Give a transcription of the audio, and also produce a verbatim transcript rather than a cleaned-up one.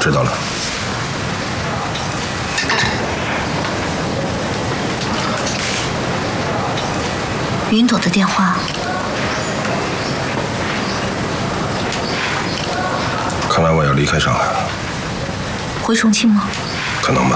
知道了。 云朵的电话。 看来我要离开上海了。 回重庆吗？ 可能吧。